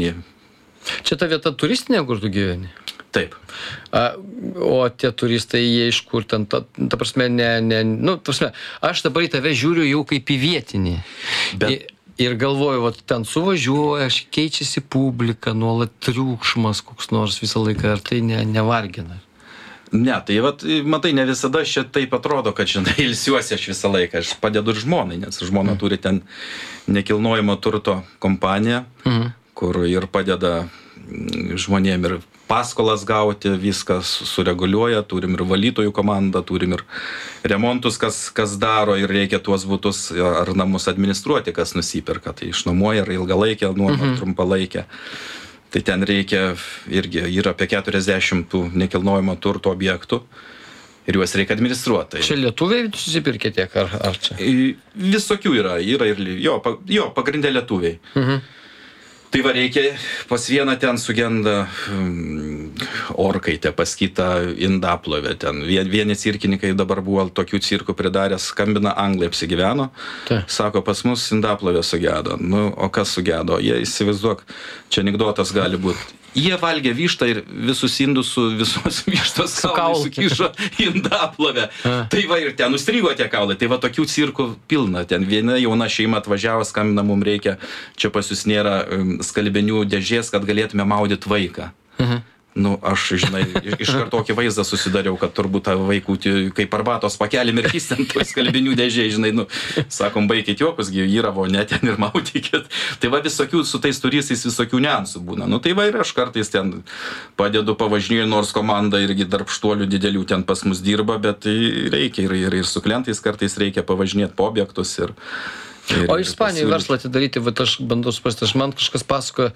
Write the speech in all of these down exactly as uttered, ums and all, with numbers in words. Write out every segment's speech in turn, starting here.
Čia ta vieta turistinė, kur tu gyveni? Taip. A, o tie turistai, jie iš kur ten, ta, ta prasme, ne, ne, nu, ta prasme, aš dabar į tave žiūriu jau kaip į vietinį. Bet... Ir, ir galvoju, vat, ten suvažiuoja, keičiasi publika, nuolat triukšmas koks nors visą laiką, ar tai ne, nevargina? Ne, tai vat, matai, ne visada čia taip atrodo, kad žinai, ilsiuosi aš visą laiką, aš padedu ir žmonai, nes žmona mm. turi ten nekilnojamo turto kompaniją, mm. kur ir padeda žmonėm ir paskolas gauti, viskas sureguliuoja, turim ir valytojų komandą, turim ir remontus, kas, kas daro ir reikia tuos butus ar namus administruoti, kas nusiperka, tai išnuomoja ir ilgalaikę nuomą, mm-hmm. trumpalaikę. Tai ten reikia irgi, yra apie keturiasdešimt tų nekilnojamo turto objektų ir juos reikia administruoti. Čia lietuviai susipirkė tiek, ar, ar čia? Visokių yra, yra ir, jo, jo pagrindė lietuviai. Mhm. Tai va reikia, pas vieną ten sugenda um, orkaitę, pas kitą indaplovę ten. Vien, vieni cirkininkai dabar buvo tokių cirkų pridaręs, skambina anglai apsigyveno, Ta. Sako, pas mus indaplovė sugedo. Nu, o kas sugedo? Jie įsivaizduok, čia anekdotas gali būti. Jie valgė vištą ir visus indus su visos vištos kaulai sukišo indaplovę. Tai va ir ten užstrigo tie kaulai. Tai va tokių cirkų pilna. Ten viena jauna šeima atvažiavo, skambina, mums reikia, čia pas jūs nėra um, skalbinių dėžės, kad galėtume maudyti vaiką. Mhm. Nu, aš, žinai, iš karto tokį vaizdą susidariau, kad turbūt tą vaikutį, kaip arbatos pakelį mirkys ten toj skalbinių dėžė, žinai, nu, sakom, baikit juokus, yra vonė ten ir maudykit. Tai va visokių, su tais turistais visokių niuansų būna. Nu, tai va ir aš kartais ten padedu, pavažinėju, nors komanda irgi darbštuolių didelių ten pas mus dirba, bet tai reikia ir, ir, ir su klientais kartais reikia pavažinėti po objektus ir... ir o Ispanijoje verslą atidaryti, va aš bandau suprasti, aš man kažkas pasakoja,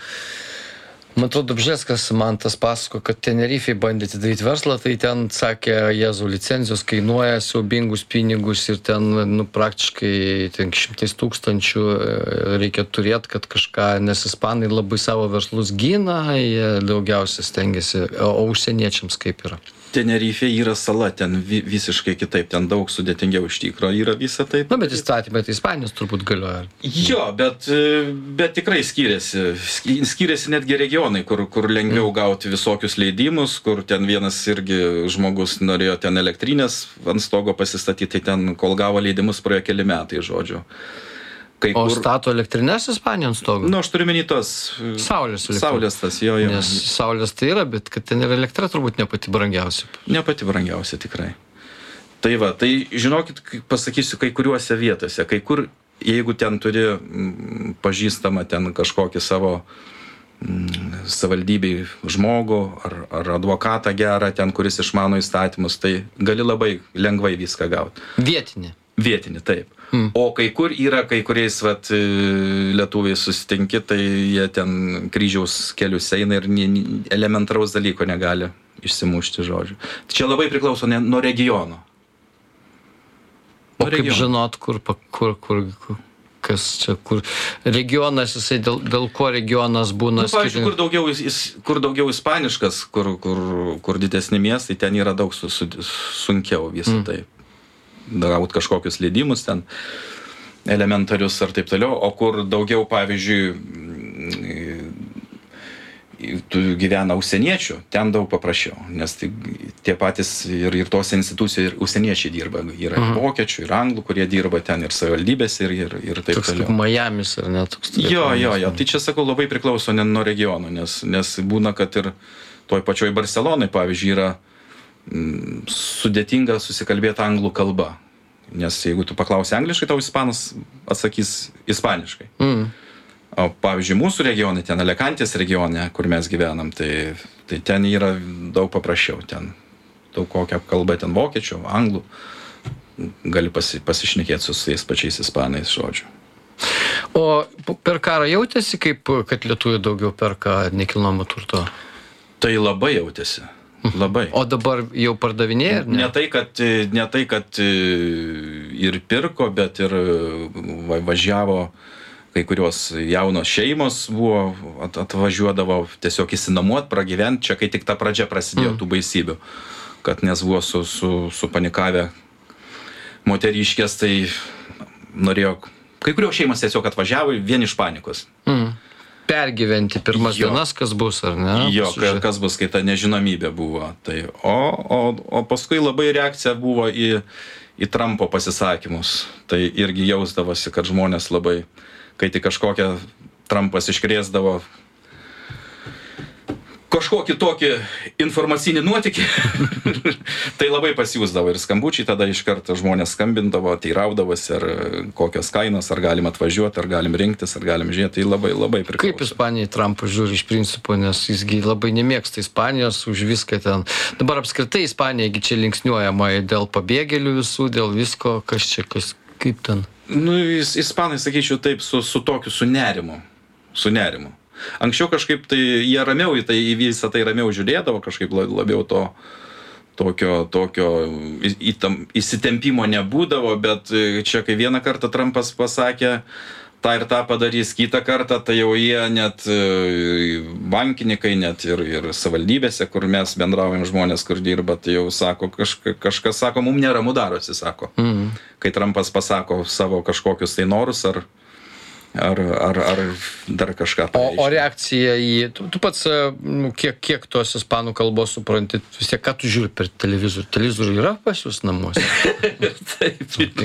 man atrodo, Bžeskas man tas pasako, kad Tenerifei bandė atidaryti verslą, tai ten sakė, Jėzau, licenzijos kainuoja siaubingus pinigus ir ten, nu, praktiškai ten šimtais tūkstančių reikia turėti, kad kažką, nes ispanai labai savo verslus gina, jie daugiausia stengiasi, o užsieniečiams kaip yra? Tenerifė yra sala, ten vi, visiškai kitaip, ten daug sudėtingiau iš tikro yra visa taip. Na, bet įstatymai, tai Ispanijos turbūt galioja. Jo, bet, bet tikrai skiriasi. Skiriasi netgi regionai, kur, kur lengviau gauti visokius leidimus, kur ten vienas irgi žmogus norėjo ten elektrinės ant stogo pasistatyti, tai ten, kol gavo leidimus, praėjo keli metai, žodžiu. Kai o kur... stato elektrinės Ispanijos ant stogo? Nu, aš turiu menį tos... Saulės elektrinės. Saulės tas, jo, jo. Nes saulės tai yra, bet kad ten yra elektra turbūt ne pati brangiausia. Ne pati brangiausia, tikrai. Tai va, tai žinokit, pasakysiu, kai kuriuose vietose, kai kur, jeigu ten turi m, pažįstamą ten kažkokį savo m, savaldybei žmogų ar, ar advokatą gerą ten, kuris išmano įstatymus, tai gali labai lengvai viską gauti. Vietinė. Vietinį, taip. Hmm. O kai kur yra, kai kuriais vat, lietuviai susitinki, tai jie ten kryžiaus kelius eina ir elementaraus dalyko negali išsimušti, žodžiu. Čia labai priklauso ne, nuo regiono. Nuo o regiono. Kaip žinot, kur, kur, kur, kur, kas čia, kur regionas, jisai dėl, dėl ko regionas būna? Nu, pavyzdžiui, kur daugiau, kur daugiau ispaniškas, kur, kur, kur didesni miestai, ten yra daug su, su, sunkiau visą hmm. tai. Gaut kažkokius leidimus ten elementarius ar taip toliau, o kur daugiau, pavyzdžiui, tu gyvena užsieniečių, ten daug paprasčiau, nes tai, tie patys ir, ir tos institucijos ir užsieniečiai dirba, yra ir vokiečių, ir anglų, kurie dirba ten ir savivaldybėse ir, ir, ir taip toks toliau. Toks kaip Miamis ar ne? Toks jo, jo, jo, tai čia sakau labai priklauso ne nuo regionų, nes, nes būna, kad ir toj pačioj Barcelonai, pavyzdžiui, yra sudėtinga susikalbėti anglų kalba. Nes jeigu tu paklausi angliškai, tau ispanas atsakys ispaniškai. Mm. O pavyzdžiui, mūsų regionai, ten Alicantės regione, kur mes gyvenam, tai, tai ten yra daug paprasčiau. Ten daug kokią kalbą, ten vokiečių, anglų. Gali pasi, pasišnekėti su tais pačiais ispanais, žodžiu. O per karą jautėsi, kaip, kad lietuviai daugiau perka nekilnojamo turto? Tai labai jautėsi. Labai. O dabar jau pardavinėja? Ne? Ne tai, kad, ne tai, kad ir pirko, bet ir važiavo kai kurios jaunos šeimos buvo, atvažiuodavo tiesiog įsinamuot, pragyventi. Čia kai tik ta pradžia prasidėjo mm. tų baisybių, kad nes buvo su, su, supanikavę moteriškės, tai norėjo, kai kurios šeimos tiesiog atvažiavo vien iš panikos. Mm. pergyventi pirmas Jo. dienas, kas bus, ar ne? Jo, Sužiūrėt. kas bus, kai ta nežinomybė buvo. Tai, o, o, o paskui labai reakcija buvo į, į Trumpo pasisakymus. Tai irgi jausdavosi, kad žmonės labai, kai tik kažkokią Trumpas iškrėsdavo kažkokį tokį informacinį nuotykį, tai labai pasijūsdavo ir skambučiai, tada iš karto žmonės skambindavo, teiraudavosi, ar kokios kainos, ar galim atvažiuoti, ar galim rinktis, ar galim žiūrėti, tai labai, labai priklauso. Kaip Ispanija į Trumpą žiūri iš principo, nes jisgi labai nemėgsta Ispanijos už viską ten. Dabar apskritai Ispanija čia linksniuojama dėl pabėgėlių visų, dėl visko, kas čia, kas, kaip ten. Nu, is, ispanai, sakyčiau, taip, su, su tokiu, su nerimu. Su nerimu. Anksčiau kažkaip tai jie ramiau į tai, į visą tai ramiau žiūrėdavo, kažkaip labiau to tokio, tokio įtam, įsitempimo nebūdavo, bet čia kai vieną kartą Trumpas pasakė, tą ir tą padarys, kitą kartą, tai jau jie net bankininkai, net ir, ir savaldybėse, kur mes bendraujam žmonės, kur dirba, tai jau sako, kažka, kažkas sako, mums neramu darosi, sako. Mm. Kai Trumpas pasako savo kažkokius tai norus, ar Ar, ar, ar dar kažką. O, o reakcija į... Tu, tu pats, nu, kiek, kiek tos ispanų kalbos supranti, vis tiek, ką tu žiūri per televizorių? Televizorių yra pas jūs namuose? Taip,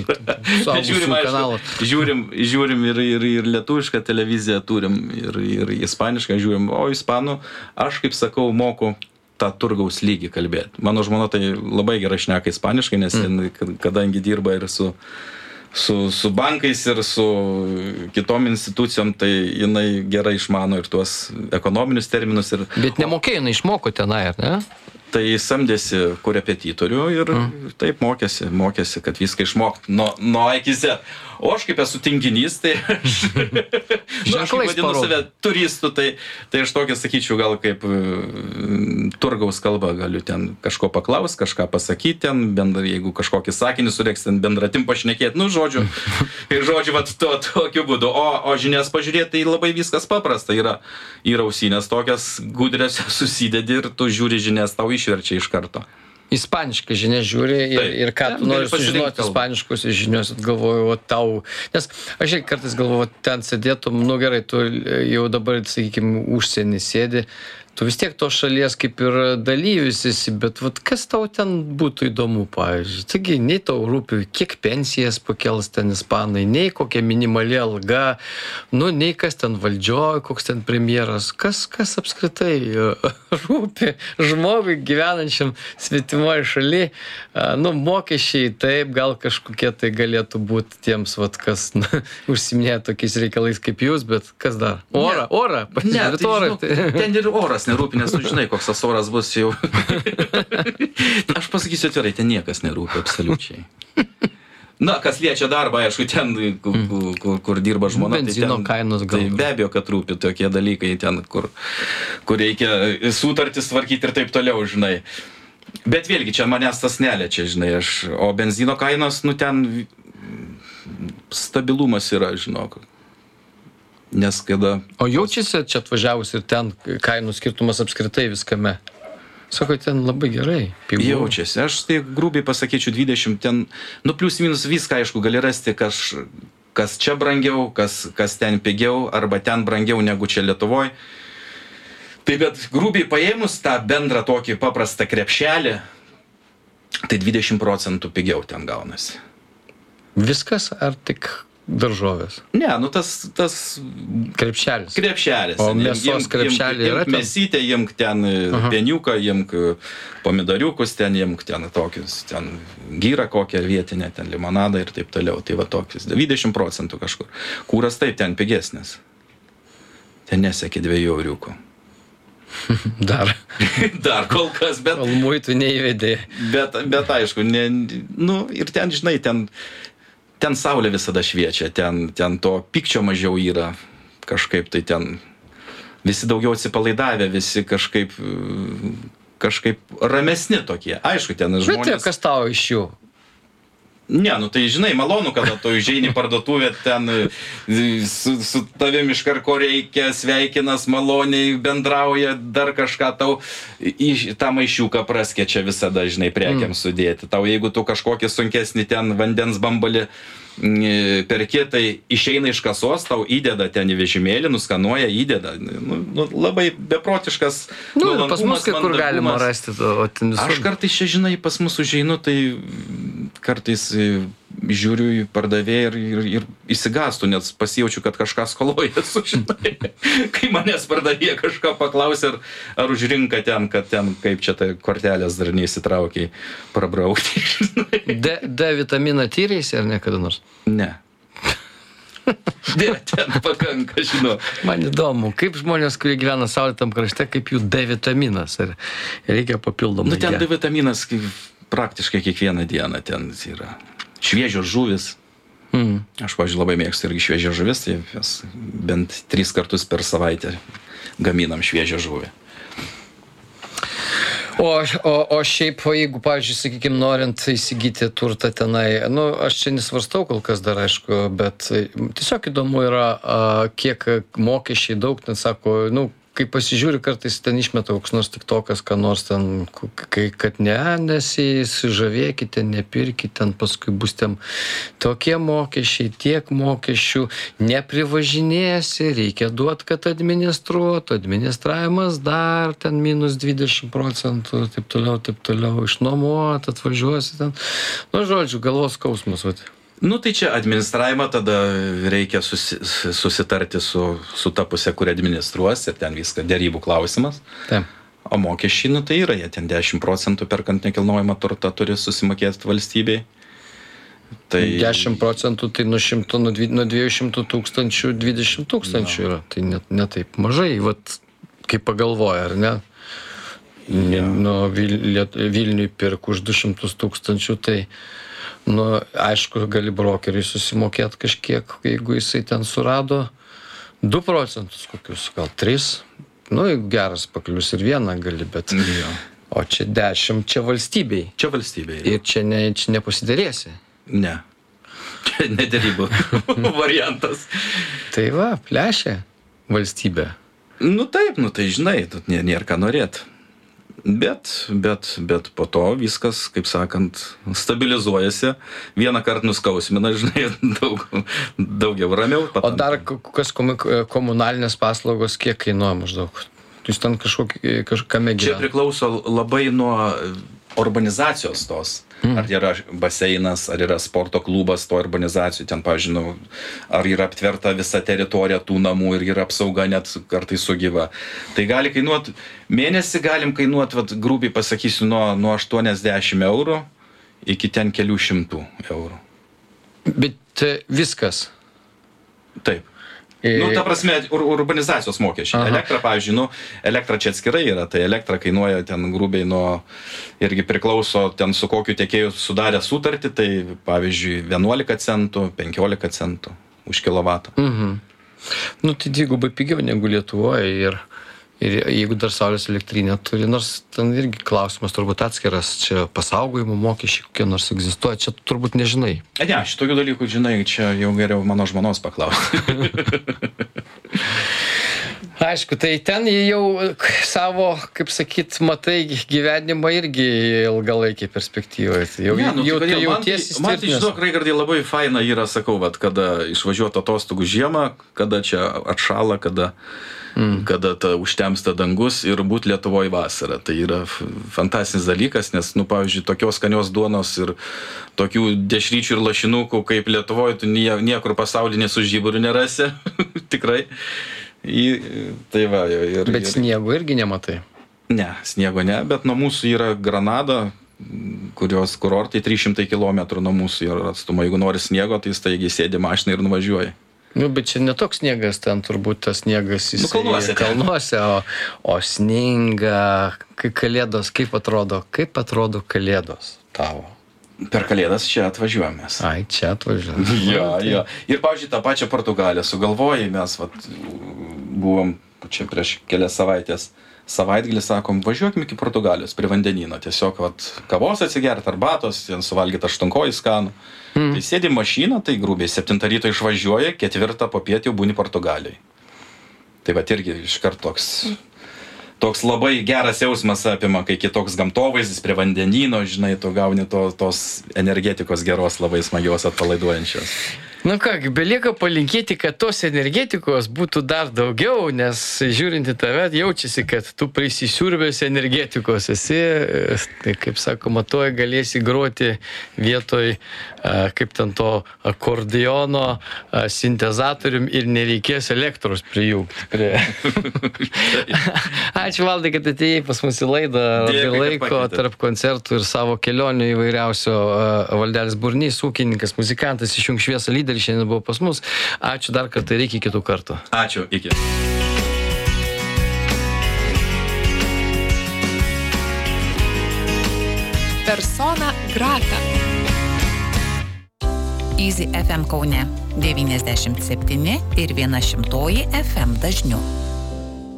žiūrim, aišku, žiūrim, žiūrim ir, ir, ir lietuvišką televiziją turim, ir, ir ispanišką žiūrim, o ispanų, aš, kaip sakau, moku tą turgaus lygį kalbėti. Mano žmona tai labai gerai šneka ispaniškai, nes mm. kadangi dirba ir su... Su, su bankais ir su kitom institucijom, tai jinai gerai išmano ir tuos ekonominius terminus. Ir... Bet nemokėjo, jinai išmoko tenai, ar ne? Tai samdėsi korepetitorių ir mm. taip mokėsi, mokėsi, kad viską išmokti nuo, nuo A iki Z. O aš kaip esu tinginys, tai aš, nu, aš kaip vadinu save turistų, tai, tai aš tokia sakyčiau gal kaip uh, turgaus kalba, galiu ten kažko paklaus, kažką pasakyti ten, bendra, jeigu kažkokį sakinį sureks ten bendratim pašnekėti, nu žodžiu, ir žodžiu, vat to, tokiu būdu. O, o žinias pažiūrėti, tai labai viskas paprasta, yra, yra ausinės tokias gudrės susidedi ir tu žiūri žinias, tau išverčia iš karto. Ispaniškai žinias žiūri ir, Taip, ir ką tu nori sužinoti ispaniškos žinios, galvoju, o tau, nes aš kartais galvoju, ten sėdėtum, nu gerai, tu jau dabar, sakykime, užsienį sėdi, tu vis tiek tos šalies kaip ir dalyvis esi, bet vat, kas tau ten būtų įdomu, pavyzdžiui. Taigi, nei tau rūpi, kiek pensijas pakels ten ispanai, nei kokia minimali alga, nu, nei kas ten valdžioj, koks ten premjeras, kas, kas apskritai rūpi žmogui gyvenančiam svetimoje šaly, nu, mokesčiai, taip, gal kažkokie tai galėtų būti tiems, vat, kas na, užsiminėja tokiais reikalais kaip jūs, bet kas dar? Orą, orą, ne, tai, žinau, ten ir oras nerūpi, nes tu žinai, koks tas oras bus jau. Aš pasakysiu atvirai, ten niekas nerūpi absoliučiai. Na, kas liečia darbą, aišku, ten, kur, kur, kur dirba žmona, benzino tai, ten, kainos gal. Tai be abejo, kad rūpi tokie dalykai ten, kur, kur reikia sutartis tvarkyti ir taip toliau, žinai. Bet vėlgi, čia manęs tas neliečia, žinai, aš, o benzino kainos, nu, ten stabilumas yra, žinok. Nes kada... O jaučiasi čia atvažiavus ir ten kainų skirtumas apskritai viskame? Sako, ten labai gerai. Pigu. Jaučiasi. Aš tai grubiai pasakyčiau dvidešimt, ten, nu, plius minus viską, aišku, gali rasti, kas, kas čia brangiau, kas, kas ten pigiau, arba ten brangiau negu čia Lietuvoj. Tai bet grubiai paėmus tą bendrą tokį paprastą krepšelį, tai dvidešimt procentų pigiau ten gaunasi. Viskas ar tik... daržovės? Ne, nu tas, tas... Krepšelis. Krepšelis. O mėsos krepšelį yra ten? Mėsytę, jimk ten uh-huh. pieniuką, jimk pomidoriukus, ten jimk ten tokius, ten gyrą kokią vietinę, ten limonadą ir taip toliau. Tai va tokius, dvidešimt procentų kažkur. Kūras taip ten pigesnis. Ten nesiekia dviejų euriukų. Dar. Dar kol kas, bet... Kol muitų neįvedė. Bet, bet aišku, ne, nu ir ten, žinai, ten... Ten saulė visada šviečia, ten, ten to pykčio mažiau yra, kažkaip tai ten visi daugiau atsipalaidavę, visi kažkaip, kažkaip ramesni tokie. Aišku, ten žmonės... Bet kas tau iš jų? Ne, nu tai žinai, malonu, kada tu išeini parduotuvę, ten su, su tavim iš karko reikia, sveikinas maloniai, bendrauja, dar kažką tau į tą maišiuką praskečia visada, žinai, prekiam mm. sudėti. Tau jeigu tu kažkokį sunkesnį ten vandens bambalį perki, tai išeina iš kasos, tau įdeda ten į vežimėlį, nuskanuoja, įdeda. Nu, nu, labai beprotiškas. Nu, pas mus kai kur galima rasti to. O ten visur... Aš kartais čia, žinai, pas mus užeinu, tai kartais žiūriu į pardavėją ir, ir, ir įsigastų, nes pasijaučiu, kad kažką skoloja esu, žinai. Kai manęs pardavėja kažką klausė, ar, ar už rinką ten, kad ten, kaip čia tai kortelės dar neįsitraukiai prabraukti. D, D vitaminą tyreisi ar ne kada nors? Ne. D ten pakanka, žinau. Man įdomu, kaip žmonės, kurie gyvena saulėtam krašte, kaip jų D vitaminas, ar reikia papildomai? Nu, ten D vitaminas praktiškai kiekvieną dieną ten yra. Šviežios žuvis. Mm. Aš, pavyzdžiui, labai mėgstu irgi šviežią žuvis, tai mes bent tris kartus per savaitę gaminam šviežią žuvį. O, o, o šiaip, o jeigu, pavyzdžiui, sakykime, norint įsigyti turtą tenai, nu, aš čia nesvarstau kol kas dar, aišku, bet tiesiog įdomu yra, kiek mokesčiai daug, ten sako, nu, kai pasižiūri, kartais ten išmeta koks nors tiktokas, ką nors ten, kai, kad ne, nesižavėkite, nepirkite, ten paskui bus ten tokie mokesčiai, tiek mokesčių, neprivažinėsi, reikia duoti, kad administruotų, administravimas dar ten minus dvidešimt procentų, taip toliau, taip toliau, išnuomot, atvažiuosi ten. Nu, žodžiu, galvos skausmas, vat. Nu, tai čia administravimą tada reikia susi, susitarti su, su ta pusė, kuri administruos ir ten viską dėrybų klausimas. Taip. O mokesčiai, nu tai yra, jie ten dešimt procentų perkant nekilnojamą turtą turi susimokėti valstybei. Tai... dešimt procentų tai nuo šimto, nuo dviejų šimtų tūkstančių, dvidešimt tūkstančių yra. Tai net ne taip mažai, vat, kaip pagalvoja, ar ne? Ja. Nu, Vil, Vilniui pirk už du šimtus tūkstančių, tai nu, aišku, gali brokeriui susimokėti kažkiek, jeigu jisai ten surado du procentus kokius, gal tris. Nu, geras paklius ir vieną gali, bet... Ja. O čia dešimt, čia valstybei. Čia valstybei. Ir čia, ne, čia nepasidarėsi. Ne. Čia nedėrybų variantas. Tai va, plešia valstybė. Nu taip, nu tai žinai, tu nėra ką norėt. Bet, bet, bet po to viskas, kaip sakant, stabilizuojasi. Vieną kartą nuskausmina, žinai, daug, daugiau ramiau. O dar kokios komunalinės paslaugos kiek kainuoja maždaug? Jūs ten kažkokį, kažkame gyvena? Čia priklauso labai nuo urbanizacijos tos. Mm. Ar yra baseinas, ar yra sporto klubas to urbanizacijų, ten, pavyzdžiui, nu, ar yra aptverta visa teritorija tų namų ir yra apsauga net kartais sugyva. Tai gali kainuoti, mėnesį galim kainuoti, vat, grubiai pasakysiu, nuo, nuo aštuoniasdešimt eurų iki ten kelių šimtų eurų. Bet viskas? Taip. E... Nu, ta prasme, ur, urbanizacijos mokesčiai. Aha. Elektra, pavyzdžiui, nu, elektra čia atskirai yra, tai elektra kainuoja ten grubiai nuo, irgi priklauso ten su kokiu tiekėju sudarę sutartį, tai pavyzdžiui, vienuolika centų, penkiolika centų už kilovatą. Mhm. Nu, tai dvigubai pigiau negu Lietuvoje ir, ir jeigu dar saulės elektrinė turi, nors ten irgi klausimas turbūt atskiras, čia pasaugojimo mokesčiai kokie nors egzistuoja, čia turbūt nežinai. Ne, šitokių dalykų, žinai, čia jau geriau mano žmonos paklausti. Aišku, tai ten jau savo, kaip sakyt, matai gyvenimą irgi ilgalaikiai perspektyvoje. Jau, ne, nu, jau tai tai man, jautiesi tai, man tai, žinok, Raigardai, labai faina yra, sakau, vat, kada išvažiuoti atostogų žiemą, kada čia atšala, kada, mm. kada ta užtemsta dangus ir būt Lietuvoje vasarą. Tai yra fantastinis dalykas, nes, nu, pavyzdžiui, tokios skanios duonos ir tokių dešryčių ir lašinukų, kaip Lietuvoje, tu nie, niekur pasaulyje su žiburiu nerasi. Tikrai. Į, tai va, ir, bet ir... sniego irgi nematai? Ne, sniego ne, bet nuo mūsų yra Granada, kurios kurortai trys šimtai kilometrų nuo mūsų yra atstumą. Jeigu nori sniego, tai staigiai sėdi mašiną ir nuvažiuoji. Nu, bet čia netoks sniegas, ten turbūt tas sniegas jis nu, kalnuose, kalnuose, o, o sninga, kai kalėdos, kaip atrodo, kaip atrodo kalėdos tavo? Per kalėdas čia atvažiuojamės. Ai, čia atvažiuojamės. Jo, jo. Ir, pavyzdžiui, tą pačią Portugaliją sugalvojai, mes vat, buvom čia prieš kelias savaitės, savaitgalį sakom, važiuokim iki Portugalijos, prie vandenyno, tiesiog vat, kavos atsigert, arbatos, ten suvalgyti aštunkojį skanų. Mm. Tai sėdi mašina, tai grubiai septintą ryto išvažiuoja, ketvirtą popietį jau būni Portugalijai. Tai vat irgi iškart toks, toks labai geras jausmas apima, kai kitoks gamtovaizdis prie vandenyno, žinai, tu gauni to, tos energetikos geros labai smagios atpalaiduojančios. Nu ką, belieka palinkėti, kad tos energetikos būtų dar daugiau, nes žiūrint į tave, jaučiasi, kad tu prisisiurbęs energetikos esi, tai kaip sakoma, tuoj galėsi groti vietoj, kaip ten to akordeono, sintezatorium ir nereikės elektros prijungti prie. Ačiū, Valdai, kad atėjai pas mus į laidą, laiko tarp koncertų ir savo kelionių įvairiausio. Valdelis Burnys, ūkininkas, muzikantas, Išjunk šviesą lyderis, šiandien buvo pas mus. Ačiū dar kartą ir iki kitų kartų. Ačiū, iki. Persona grata. Easy F M Kaune devyniasdešimt septyni ir viena šimtoji F M dažniu.